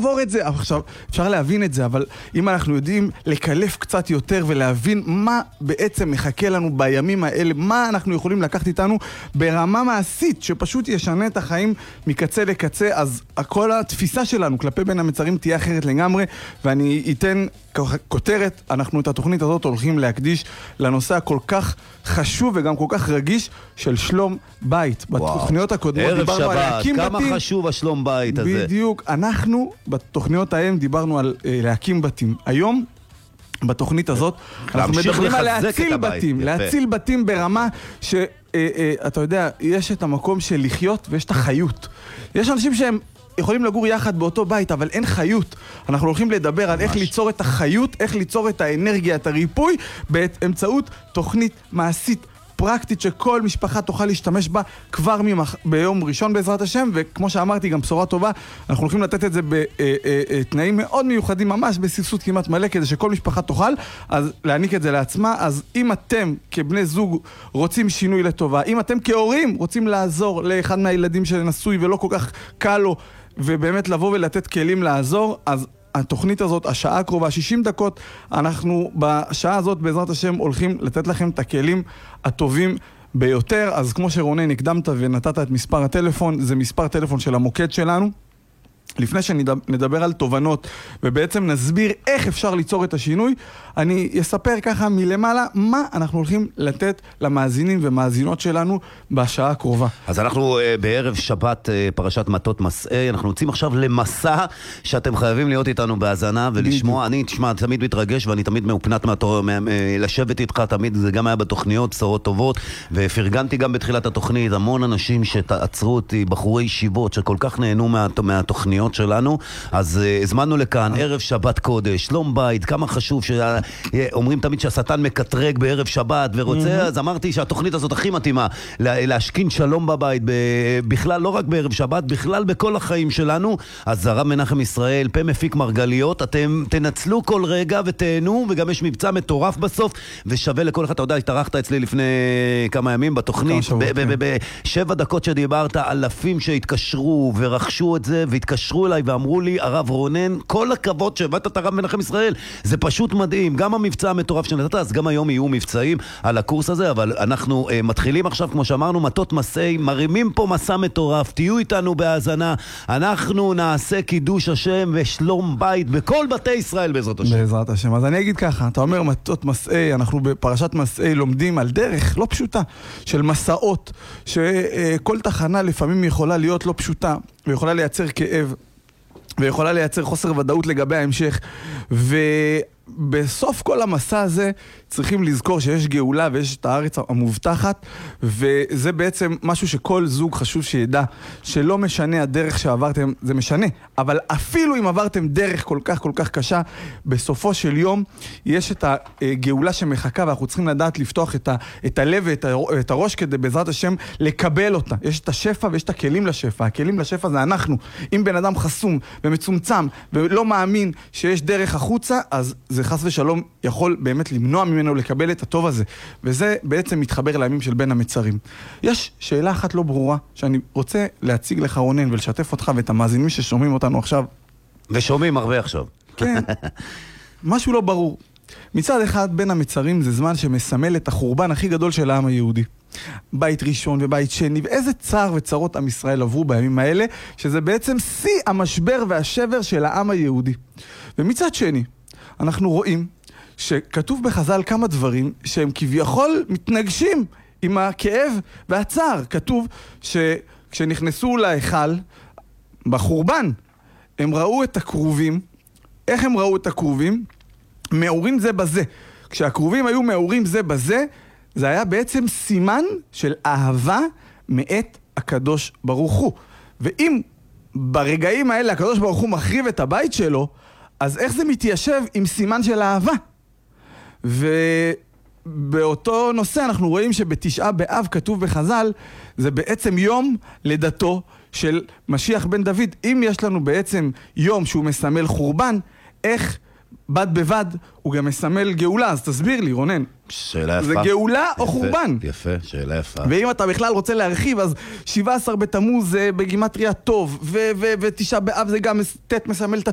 לעבור את זה. עכשיו, אפשר להבין את זה, אבל אם אנחנו יודעים לקלף קצת יותר ולהבין מה בעצם מחכה לנו בימים האלה, מה אנחנו יכולים לקחת איתנו ברמה מעשית, שפשוט ישנה את החיים מקצה לקצה, אז כל התפיסה שלנו כלפי בין המצרים תהיה אחרת לגמרי, ואני אתן כותרת, אנחנו את התוכנית הזאת הולכים להקדיש לנושא הכל כך חשוב וגם כל כך רגיש של שלום בית. בתוכניות הקודמות דיברנו על להקים בתים. כמה חשוב השלום בית הזה. בדיוק. אנחנו בתוכניות ההם דיברנו על להקים בתים. היום בתוכנית הזאת אנחנו מדברים על להציל בתים. להציל בתים ברמה שאתה יודע, יש את המקום של לחיות ויש את החיות. יש אנשים שהם יכולים לגור יחד באותו בית, אבל אין חיות. אנחנו הולכים לדבר על איך ליצור את החיות, איך ליצור את האנרגיה, את הריפוי, באמצעות תוכנית מעשית פרקטית שכל משפחה תוכל להשתמש בה כבר ביום ראשון בעזרת השם, וכמו שאמרתי, גם בשורה טובה, אנחנו הולכים לתת את זה בתנאים מאוד מיוחדים, ממש בסיסות כמעט מלא, כדי שכל משפחה תוכל אז להעניק את זה לעצמה. אז אם אתם כבני זוג רוצים שינוי לטובה, אם אתם כהורים רוצים לעזור לאחד מהילדים שנשוי ולא כל כך קל לו, ובאמת לבוא ולתת כלים לעזור, אז התוכנית הזאת, השעה הקרובה, 60 דקות, אנחנו בשעה הזאת בעזרת השם הולכים לתת לכם את הכלים הטובים ביותר. אז כמו שרונן הקדמת ונתת את מספר הטלפון, זה מספר טלפון של המוקד שלנו. לפני שנדבר על תובנות ובעצם נסביר איך אפשר ליצור את השינוי, אני אספר ככה מלמעלה מה אנחנו הולכים לתת למאזינים ומאזינות שלנו בשעה הקרובה. אז אנחנו בערב שבת פרשת מטות מסעי, אנחנו יוצאים עכשיו למסע שאתם חייבים להיות איתנו בהאזנה ולשמוע. אני תמיד מתרגש ואני תמיד מאופנת לשבת איתך, תמיד זה גם היה בתוכניות, בשורות טובות, ופרגנתי גם בתחילת התוכנית, המון אנשים שתעצרו אותי, בחורי ישיבות שכל כך נהנו מהתוכניות שלנו, אז הזמנו לכאן ערב שבת קודש, שלום בית, כמה חשוב שאומרים תמיד שהשטן מקטרג בערב שבת ורוצה, אז אמרתי שהתוכנית הזאת הכי מתאימה להשכין שלום בבית, בכלל לא רק בערב שבת, בכלל בכל החיים שלנו. אז הרב מנחם ישראל, פה מפיק מרגליות, אתם תנצלו כל רגע ותהנו, וגם יש מבצע מטורף בסוף, ושווה לכל אחד. אתה יודע, התארחת אצלי לפני כמה ימים בתוכנית, ב7 דקות שדיברת, אלפים שהתקשרו ורכשו את זה, והתקשרו אליי ואמרו לי, הרב רונן, כל הכבוד שהבאת את הרב מנחם ישראל, זה פשוט מדהים, גם המבצע המטורף שנתת, אז גם היום יהיו מבצעים על הקורס הזה, אבל אנחנו מתחילים עכשיו, כמו שאמרנו, מטות מסעי, מרימים פה מסע מטורף, תהיו איתנו בהאזנה, אנחנו נעשה קידוש השם ושלום בית בכל בתי ישראל בעזרת השם. בעזרת השם. אז אני אגיד ככה, אתה אומר מטות מסעי, אנחנו בפרשת מסעי לומדים על דרך לא פשוטה של מסעות, שכל תחנה לפעמים יכולה להיות לא פשוטה, ויכולה לייצר כאב, ויכולה לייצר חוסר ודאות לגבי ההמשך, ובסוף כל המסע הזה צריכים לזכור שיש גאולה ויש את הארץ המובטחת, וזה בעצם משהו שכל זוג חשוב שידע, שלא משנה הדרך שעברתם, זה משנה, אבל אפילו אם עברתם דרך כל כך קשה, בסופו של יום יש את הגאולה שמחכה, ואנחנו צריכים לדעת לפתוח את הלב ואת הראש כדי בעזרת השם לקבל אותה. יש את השפע ויש את הכלים לשפע. הכלים לשפע זה אנחנו. אם בן אדם חסום ומצומצם ולא מאמין שיש דרך החוצה, אז זה חס ושלום יכול באמת למנוע ממנו לקבל את הטוב הזה, וזה בעצם מתחבר לימים של בין המצרים. יש שאלה אחת לא ברורה שאני רוצה להציג לך רונן ולשתף אותך ואת המאזינים ששומעים אותנו עכשיו. ושומעים הרבה עכשיו. כן. משהו לא ברור. מצד אחד בין המצרים זה זמן שמסמל את החורבן הכי גדול של העם היהודי. בית ראשון ובית שני, ואיזה צער וצרות עם ישראל עברו בימים האלה, שזה בעצם שיא המשבר והשבר של העם היהודי. ומצד שני, אנחנו רואים שכתוב בחז"ל כמה דברים שהם כביכול מתנגשים עם הכאב והצער. כתוב שכשנכנסו להיכל בחורבן, הם ראו את הכרובים. איך הם ראו את הכרובים? מעורים זה בזה. כשהכרובים היו מעורים זה בזה, זה היה בעצם סימן של אהבה מאת הקדוש ברוך הוא. ואם ברגעים האלה הקדוש ברוך הוא מחריב את הבית שלו, אז איך זה מתיישב עם סימן של אהבה? ובאותו נושא אנחנו רואים שבתשעה באב כתוב בחז"ל, זה בעצם יום לידתו של משיח בן דוד. אם יש לנו בעצם יום שהוא מסמל חורבן, איך בד בבד הוא גם מסמל גאולה? אז תסביר לי רונן. שאלה יפה. זה גאולה או חורבן? יפה, שאלה יפה. ואם אתה בכלל רוצה להרחיב, אז 17 בתמוז זה בגימטריה טוב, ותשעה באב זה גם תת מסמל את